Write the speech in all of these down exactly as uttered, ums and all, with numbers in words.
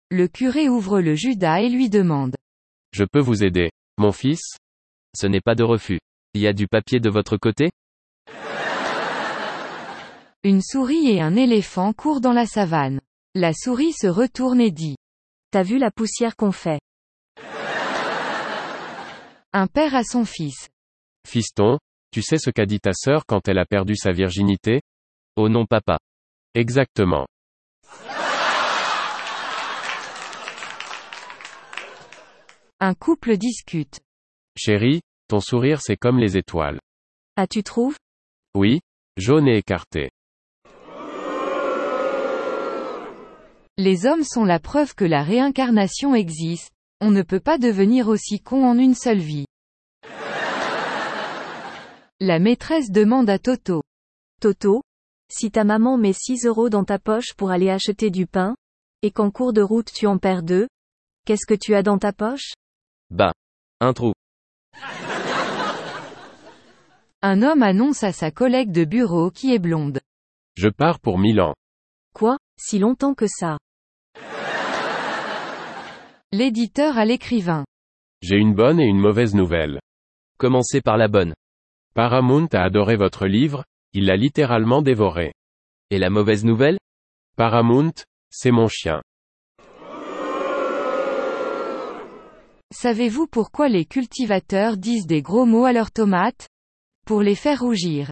le curé ouvre le Judas et lui demande. Je peux vous aider, mon fils? Ce n'est pas de refus. Il y a du papier de votre côté? Une souris et un éléphant courent dans la savane. La souris se retourne et dit. T'as vu la poussière qu'on fait? Un père à son fils. Fiston, tu sais ce qu'a dit ta sœur quand elle a perdu sa virginité? Oh non papa. Exactement. Un couple discute. Chérie, ton sourire c'est comme les étoiles. Ah tu trouves? Oui, jaune et écarté. Les hommes sont la preuve que la réincarnation existe, on ne peut pas devenir aussi con en une seule vie. La maîtresse demande à Toto. Toto, si ta maman met six euros dans ta poche pour aller acheter du pain, et qu'en cours de route tu en perds deux, qu'est-ce que tu as dans ta poche? Bah. Un trou. Un homme annonce à sa collègue de bureau qui est blonde. Je pars pour Milan. Quoi, si longtemps que ça? L'éditeur à l'écrivain. J'ai une bonne et une mauvaise nouvelle. Commencez par la bonne. Paramount a adoré votre livre, il l'a littéralement dévoré. Et la mauvaise nouvelle? Paramount, c'est mon chien. Savez-vous pourquoi les cultivateurs disent des gros mots à leurs tomates? Pour les faire rougir.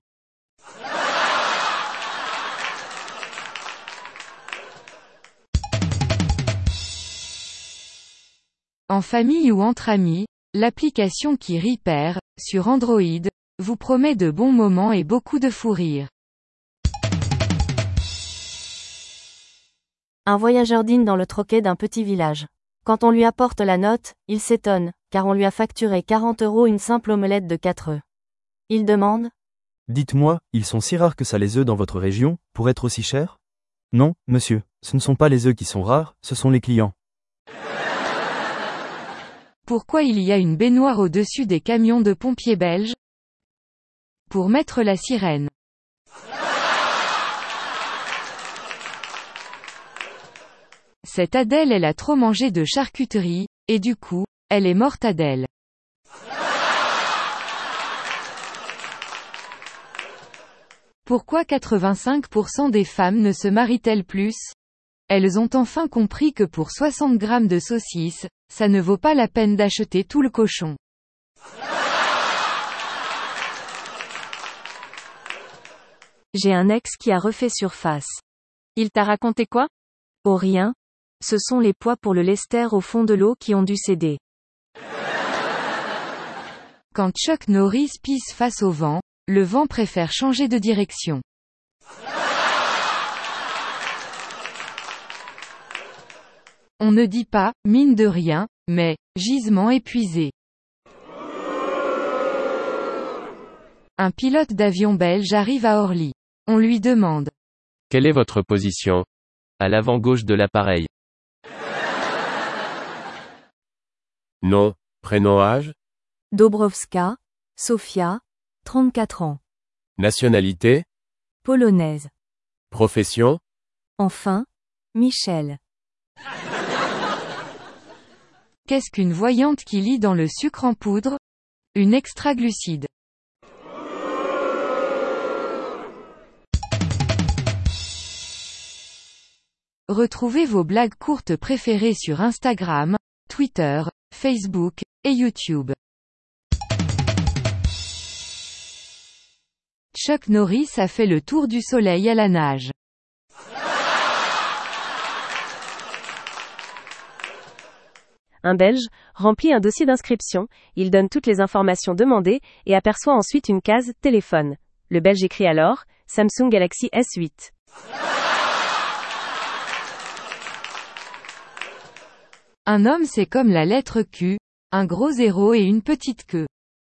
En famille ou entre amis, l'application qui rit perd, sur Android, vous promet de bons moments et beaucoup de fou rire. Un voyageur dîne dans le troquet d'un petit village. Quand on lui apporte la note, il s'étonne, car on lui a facturé quarante euros une simple omelette de quatre œufs. Il demande. Dites-moi, ils sont si rares que ça les œufs dans votre région, pour être aussi chers? Non, monsieur, ce ne sont pas les œufs qui sont rares, ce sont les clients. Pourquoi il y a une baignoire au-dessus des camions de pompiers belges? Pour mettre la sirène. Cette Adèle elle a trop mangé de charcuterie, et du coup, elle est morte Adèle. Pourquoi quatre-vingt-cinq pour cent des femmes ne se marient-elles plus? Elles ont enfin compris que pour soixante grammes de saucisses, ça ne vaut pas la peine d'acheter tout le cochon. J'ai un ex qui a refait surface. Il t'a raconté quoi? Oh rien. Ce sont les poids pour le lester au fond de l'eau qui ont dû céder. Quand Chuck Norris pisse face au vent, le vent préfère changer de direction. On ne dit pas, mine de rien, mais, gisement épuisé. Un pilote d'avion belge arrive à Orly. On lui demande. Quelle est votre position? À l'avant gauche de l'appareil. Nom, prénom, âge? Dobrowska, Sofia, trente-quatre ans. Nationalité? Polonaise. Profession? Enfin, Michel. Qu'est-ce qu'une voyante qui lit dans le sucre en poudre? Une extraglucide. Retrouvez vos blagues courtes préférées sur Instagram, Twitter, Facebook, et YouTube. Chuck Norris a fait le tour du soleil à la nage. Un Belge remplit un dossier d'inscription, il donne toutes les informations demandées, et aperçoit ensuite une case « Téléphone ». Le Belge écrit alors « Samsung Galaxy S huit ». Un homme c'est comme la lettre Q, un gros zéro et une petite queue.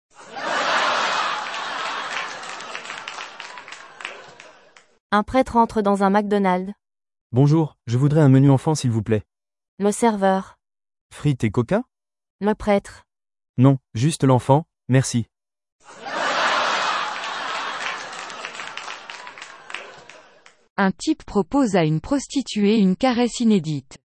Un prêtre entre dans un McDonald's. Bonjour, je voudrais un menu enfant s'il vous plaît. Le serveur. Frites et coca? Le prêtre. Non, juste l'enfant, merci. Un type propose à une prostituée une caresse inédite.